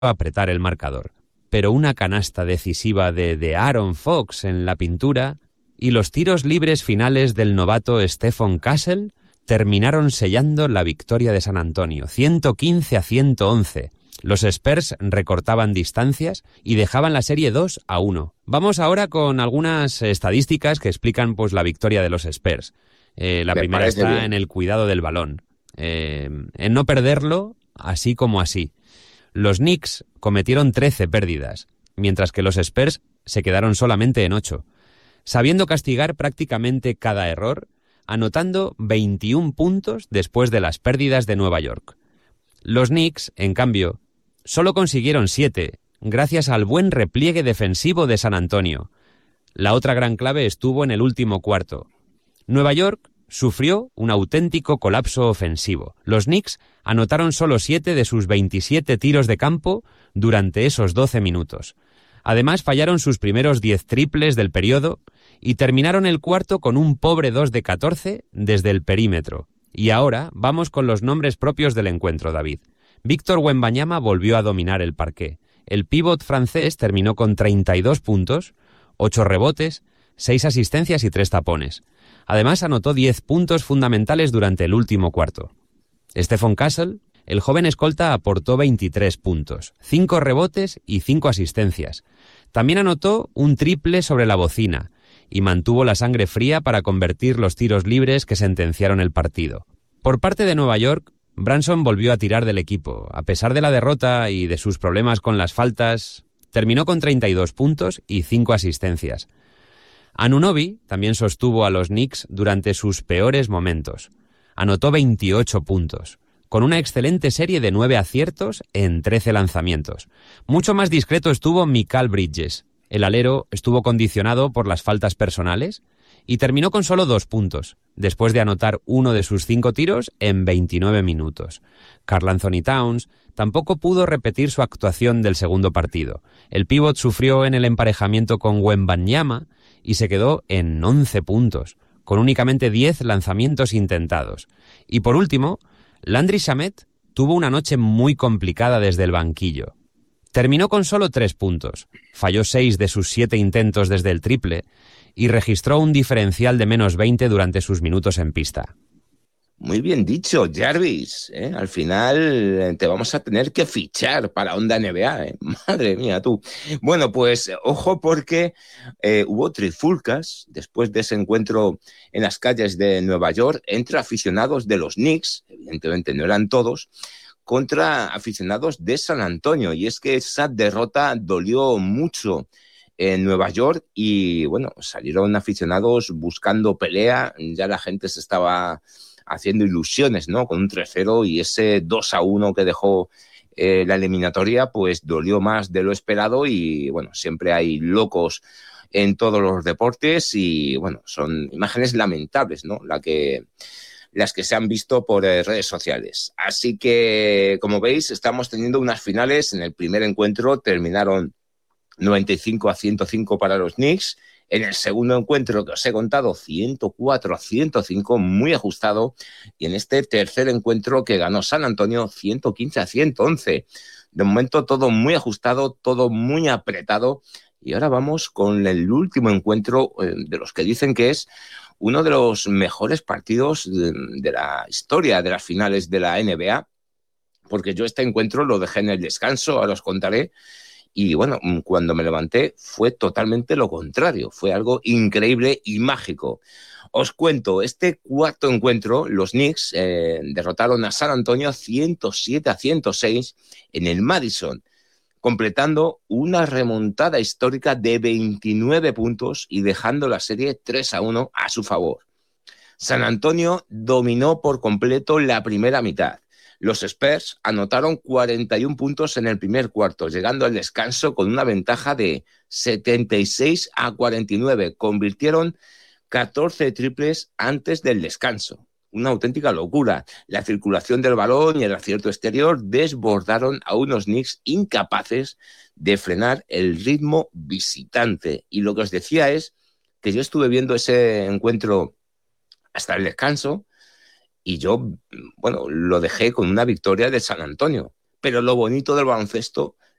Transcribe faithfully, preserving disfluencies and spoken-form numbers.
apretar el marcador. Pero una canasta decisiva de, de Aaron Fox en la pintura y los tiros libres finales del novato Stephon Castle terminaron sellando la victoria de San Antonio, ciento quince a ciento once. Los Spurs recortaban distancias y dejaban la serie dos a uno. Vamos ahora con algunas estadísticas que explican pues la victoria de los Spurs. Eh, la Me primera parece está bien. en el cuidado del balón, eh, en no perderlo así como así. Los Knicks cometieron trece pérdidas, mientras que los Spurs se quedaron solamente en ocho, sabiendo castigar prácticamente cada error, anotando veintiún puntos después de las pérdidas de Nueva York. Los Knicks, en cambio, solo consiguieron siete, gracias al buen repliegue defensivo de San Antonio. La otra gran clave estuvo en el último cuarto. Nueva York sufrió un auténtico colapso ofensivo. Los Knicks anotaron solo siete de sus veintisiete tiros de campo durante esos doce minutos. Además, fallaron sus primeros diez triples del periodo y terminaron el cuarto con un pobre dos de catorce desde el perímetro. Y ahora vamos con los nombres propios del encuentro, David. Víctor Wembanyama volvió a dominar el parqué. El pívot francés terminó con treinta y dos puntos, ocho rebotes, seis asistencias y tres tapones. Además, anotó diez puntos fundamentales durante el último cuarto. Stephon Castle, el joven escolta, aportó veintitrés puntos, cinco rebotes y cinco asistencias. También anotó un triple sobre la bocina y mantuvo la sangre fría para convertir los tiros libres que sentenciaron el partido. Por parte de Nueva York, Branson volvió a tirar del equipo. A pesar de la derrota y de sus problemas con las faltas, terminó con treinta y dos puntos y cinco asistencias. Anunoby también sostuvo a los Knicks durante sus peores momentos. Anotó veintiocho puntos, con una excelente serie de nueve aciertos en trece lanzamientos. Mucho más discreto estuvo Mikal Bridges. El alero estuvo condicionado por las faltas personales y terminó con solo dos puntos, después de anotar uno de sus cinco tiros en veintinueve minutos. Karl Anthony Towns tampoco pudo repetir su actuación del segundo partido. El pívot sufrió en el emparejamiento con Wembanyama y se quedó en once puntos, con únicamente diez lanzamientos intentados. Y por último, Landry Shamet tuvo una noche muy complicada desde el banquillo. Terminó con solo tres puntos, falló seis de sus siete intentos desde el triple y registró un diferencial de menos veinte durante sus minutos en pista. Muy bien dicho, Jarvis, ¿eh? Al final eh, te vamos a tener que fichar para Onda N B A, ¿eh? Madre mía, tú. Bueno, pues ojo porque eh, hubo trifulcas después de ese encuentro en las calles de Nueva York entre aficionados de los Knicks, evidentemente no eran todos, contra aficionados de San Antonio. Y es que esa derrota dolió mucho en Nueva York y, bueno, salieron aficionados buscando pelea, ya la gente se estaba haciendo ilusiones, ¿no? Con un tres cero y ese dos a uno que dejó eh, la eliminatoria, pues dolió más de lo esperado y, bueno, siempre hay locos en todos los deportes y, bueno, son imágenes lamentables, ¿no? La que, las que se han visto por eh, redes sociales. Así que, como veis, estamos teniendo unas finales. En el primer encuentro terminaron noventa y cinco a ciento cinco para los Knicks. En el segundo encuentro que os he contado, ciento cuatro a ciento cinco, muy ajustado. Y en este tercer encuentro que ganó San Antonio, ciento quince a ciento once. De momento todo muy ajustado, todo muy apretado. Y ahora vamos con el último encuentro eh, de los que dicen que es uno de los mejores partidos de, de la historia de las finales de la N B A. Porque yo este encuentro lo dejé en el descanso, ahora os contaré. Y bueno, cuando me levanté fue totalmente lo contrario, fue algo increíble y mágico. Os cuento, este cuarto encuentro, los Knicks eh, derrotaron a San Antonio ciento siete a ciento seis en el Madison, completando una remontada histórica de veintinueve puntos y dejando la serie tres a uno a su favor. San Antonio dominó por completo la primera mitad. Los Spurs anotaron cuarenta y un puntos en el primer cuarto, llegando al descanso con una ventaja de setenta y seis a cuarenta y nueve. Convirtieron catorce triples antes del descanso. Una auténtica locura. La circulación del balón y el acierto exterior desbordaron a unos Knicks incapaces de frenar el ritmo visitante. Y lo que os decía es que yo estuve viendo ese encuentro hasta el descanso y yo, bueno, lo dejé con una victoria de San Antonio. Pero lo bonito del baloncesto